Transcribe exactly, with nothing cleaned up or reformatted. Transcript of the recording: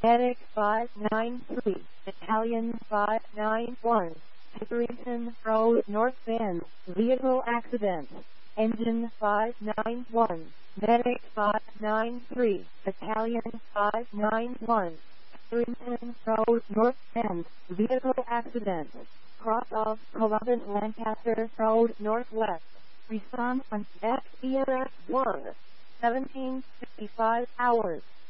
Medic five nine three, Italian five nine one, Hickoryton Road, North Bend, vehicle accident. Engine five nine one, Medic five nine three, Italian five nine one, Hickoryton Road, North Bend, vehicle accident. Cross off Culloden Lancaster Road, Northwest. Response on F E M S one, seventeen fifty-five hours.